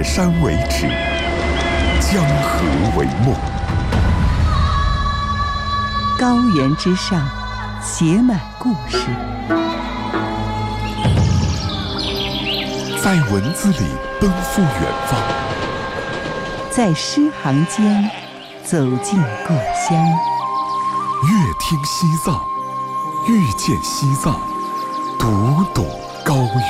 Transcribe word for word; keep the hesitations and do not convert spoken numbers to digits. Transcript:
山为尺，江河为墨。 高原之上，写满故事， 在文字里奔赴远方， 在诗行间走进故乡。 阅听西藏，遇见西藏，读懂高原。